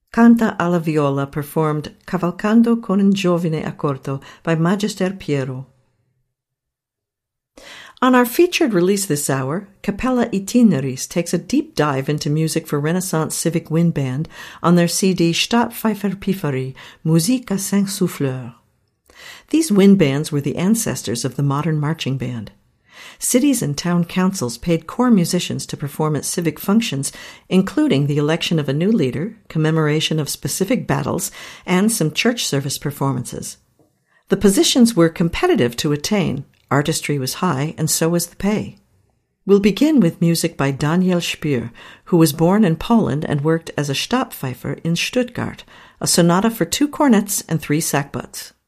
Canta alla viola performed Cavalcando con un giovine accorto by Magister Piero. On our featured release this hour, Capella Itineris takes a deep dive into music for Renaissance Civic Wind Band on their CD Stadtpfeiferpifferie, Musique à cinq souffleurs. These wind bands were the ancestors of the modern marching band. Cities and town councils paid core musicians to perform at civic functions, including the election of a new leader, commemoration of specific battles, and some church service performances. The positions were competitive to attain. Artistry was high, and so was the pay. We'll begin with music by Daniel Spür, who was born in Poland and worked as a Stabpfeifer in Stuttgart, a sonata for 2 cornets and 3 sackbuts.